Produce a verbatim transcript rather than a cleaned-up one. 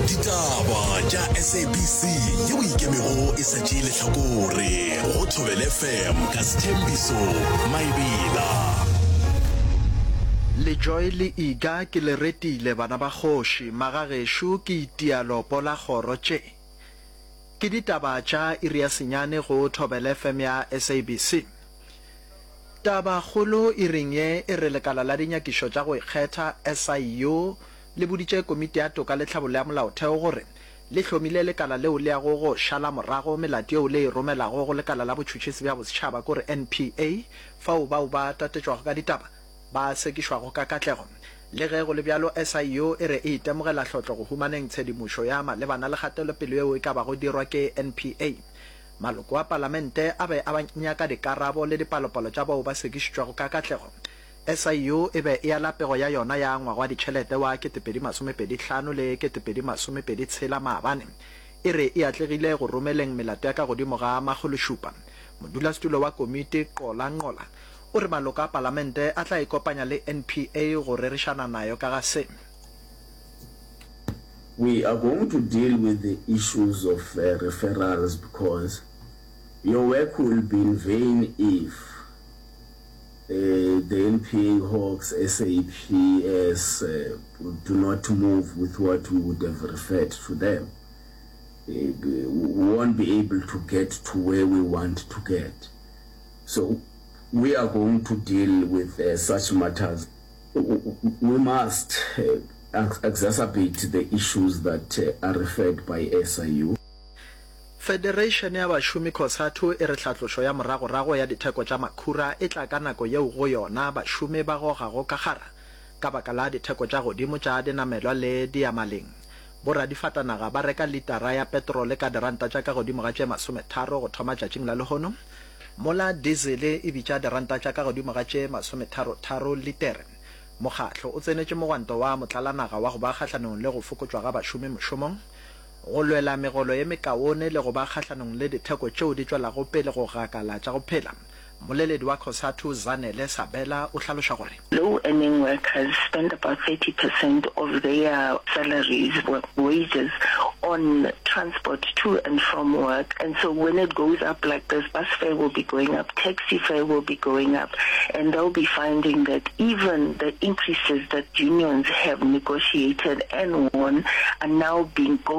ditaba tša S A B C yeo ikemego e sa tšeele hlakore go Thobela F M ka Sthembiso Maebela. Le Joy le Iga ke le retile bana ba kgoši magagesho ke itialo pola kgoro tše. Ke ditaba tša iria senyane go Thobela F M ya S A B C. Taba kgolo e reng ye e re lekala la dinyakišo tša go ikgetha S I U le boditše komiti ya toka le tlhabolo ya molaotheo gore le hlomile lekala leo le ya go go šala morago melato eo le e romelago go lekala la botšhotšhisi bja bosetšhaba kore N P A fao bao ba tatetšwago ka ditaba ba sekišwago ka katlego le ge go le bjalo S I U e re e itemogela hlotlo go humaneng tshedimušo ya malebana le kgatelopele eo e ka bago dirwa ke N P A. Maloko wa palamente a be a ba nyaka dikarabo le dipalopalo tša bao ba sekišitšwago ka katlego. S I U e be e ala pego ya yona ya ngwaga wa ditšhelete wa ketepedi masomepedi hlano le ketepedi masomepedi tshela maabane e re e atlegile go romeleng melato ya ka godimo ga magološupa. Modulasetulo wa komiti Qola Nqola o re maloko a palamente a tla ikopanya le N P A go rerišana nayo ka ga se. We are going to deal with the issues of uh, referrals because your work will be in vain if uh, the N P A Hawks, S A P S uh, do not move with what we would have referred to them. Uh, we won't be able to get to where we want to get. So we are going to deal with uh, such matters. We must uh, exacerbate the issues that uh, are referred by S I U. Federation ya bašomi COSATU e re tlhatlošo ya morago-rago ya ditheko tša makhura e tla ka nako yeo go yona bašomi ba gogago ka gara ka baka la ditheko tša godimo tša dinamelwa le diamaleng. Boradifatanaga ba reka litara ya petrole ka diranta tša ka godimo ga tše masometharo go thoma tšatšing la lehono, mola diesele e bitša diranta tša ka godimo ga tše masometharo-tharo litere. Mokgatlo o tsenetše mogwanto wa motlalanaga wa go ba kgahlanong le go fokotšwa ga bašomi mošomong, go lwela megolo ye mekaone le go ba kgahlanong le ditheko tšeo di tšwelago pele go gakala tša go phela. Moleledi wa COSATU Zanele Sabela o hlaloša gore low-earning workers spend about thirty percent of their salaries, wages, on transport to and from work. And so when it goes up like this, bus fare will be going up, taxi fare will be going up, and they'll be finding that even the increases that unions have negotiated and won are now being